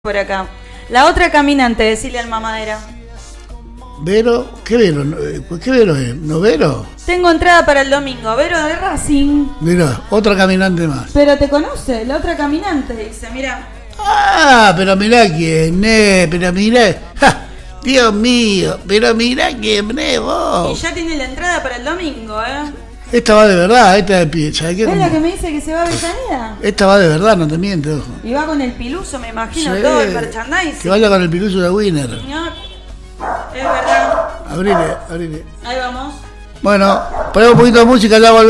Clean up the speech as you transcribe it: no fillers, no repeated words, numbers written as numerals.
por acá. La otra caminante, decirle al mamadera. Vero, ¿qué Vero? ¿Qué Vero es? ¿No Vero? Tengo entrada para el domingo, Vero de Racing. Mira, otra caminante más. Pero te conoce, la otra caminante, dice, mira. Ah, pero mirá quién es, pero mirá. ¡Ja! Dios mío, pero mirá quién es vos. Y ya tiene la entrada para el domingo, Esta va de verdad, esta de pie. ¿Sabes qué? ¿Es la que me dice que se va a Avellaneda? Esta va de verdad, no te miento, ojo. Y va con el piluso, me imagino, Sí, todo el merchandising. que vaya con el piluso de Winner. No, es verdad. Abrile. Ahí vamos. Bueno, ponemos un poquito de música, ya volvemos.